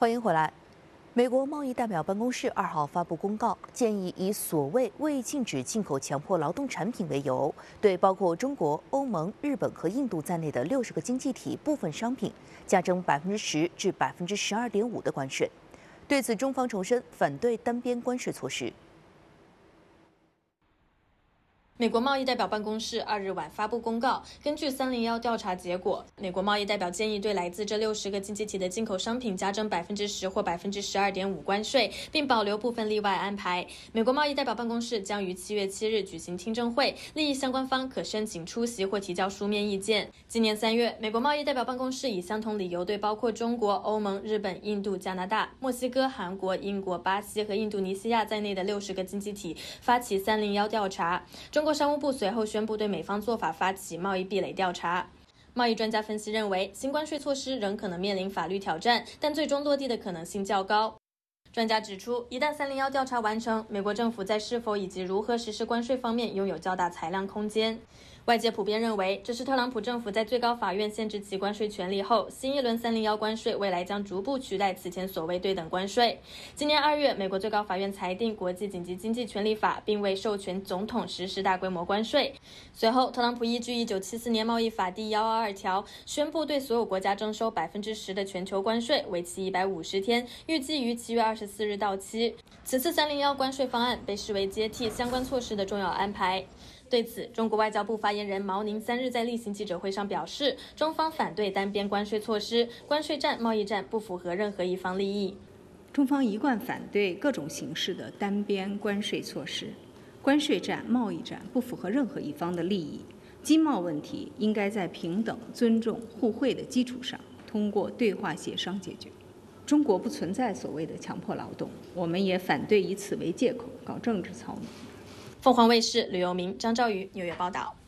欢迎回来。美国贸易代表办公室2号发布公告，建议以所谓未禁止进口强迫劳动产品为由，对包括中国、欧盟、日本和印度在内的60个经济体部分商品加征10%至12.5%的关税。对此，中方重申反对单边关税措施。 美国贸易代表办公室2日晚发布公告，根据301调查结果，美国贸易代表建议对来自这60个经济体的进口商品加征10%或12.5%关税，并保留部分例外安排。美国贸易代表办公室将于7月7日举行听证会，利益相关方可申请出席或提交书面意见。今年3月，美国贸易代表办公室以相同理由对包括中国、欧盟、日本、印度、加拿大、墨西哥、韩国、英国、巴西和印度尼西亚在内的60个经济体发起301调查。中国商务部随后宣布对美方做法发起贸易壁垒调查。贸易专家分析认为，新关税措施仍可能面临法律挑战，但最终落地的可能性较高。专家指出，一旦301调查完成，美国政府在是否以及如何实施关税方面拥有较大裁量空间。外界普遍认为，这是特朗普政府在最高法院限制其关税权利后，新一轮301关税未来将逐步取代此前所谓对等关税。今年2月，美国最高法院裁定国际紧急经济权利法，并未授权总统实施大规模关税。随后，特朗普依据1974年贸易法第122条，宣布对所有国家征收10%的全球关税，为期150天，预计于7月24日到期。此次301关税方案被视为接替相关措施的重要安排。对此，中国外交部发言人毛宁3日在例行记者会上表示，中方反对单边关税措施，关税战、贸易战不符合任何一方利益。 中方一贯反对各种形式的单边关税措施，关税战、贸易战不符合任何一方的利益。经贸问题应该在平等、尊重、互惠的基础上，通过对话协商解决。中国不存在所谓的强迫劳动，我们也反对以此为借口搞政治操弄。 凤凰卫视吕佑明、张兆宇纽约报道。